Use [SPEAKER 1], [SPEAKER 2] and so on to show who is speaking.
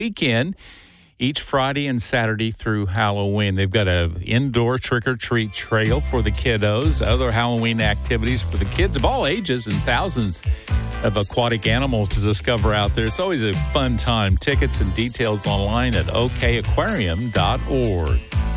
[SPEAKER 1] weekend, each Friday and Saturday through Halloween. They've got an indoor trick-or-treat trail for the kiddos, other Halloween activities for the kids of all ages, and thousands of aquatic animals to discover out there. It's always a fun time. Tickets and details online at okaquarium.org.